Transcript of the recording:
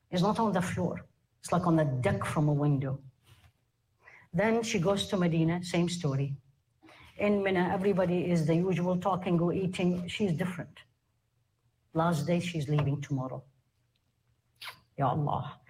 It's not on the floor. It's like on the deck from a window. Then she goes to Medina, same story. In Mina, everybody is the usual talking or eating. She's different. Last day, she's leaving tomorrow. Ya Allah.